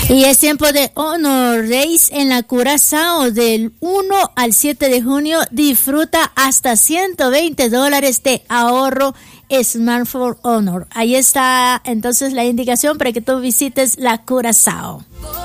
Y es tiempo de Honor Days en la Curazao del 1 al 7 de junio. Disfruta hasta $120 de ahorro Smartphone Honor. Ahí está entonces la indicación para que tú visites la Curazao.